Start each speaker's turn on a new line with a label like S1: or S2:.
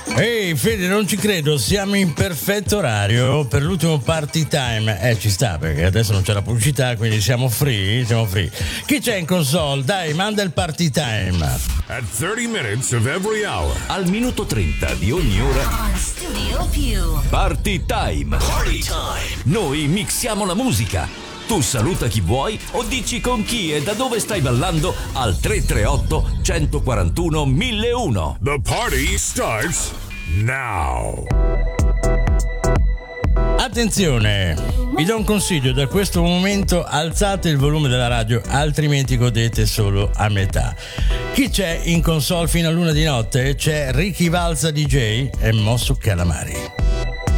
S1: Ehi Fede, non ci credo, siamo in perfetto orario per l'ultimo party time. Ci sta, perché adesso non c'è la pubblicità, quindi siamo free. Chi c'è in console? Dai, manda il party time.
S2: At 30 minutes of every hour.
S3: Al minuto 30 di ogni ora.
S4: On Studio Più.
S3: Party time. Party time. Noi mixiamo la musica. Tu saluta chi vuoi o dici con chi e da dove stai ballando al 338 141 1001.
S2: The party starts now.
S1: Attenzione, vi do un consiglio: da questo momento alzate il volume della radio, altrimenti godete solo a metà. Chi c'è in console fino a 1 di notte? C'è Ricky Valza DJ e Mosso Calamari.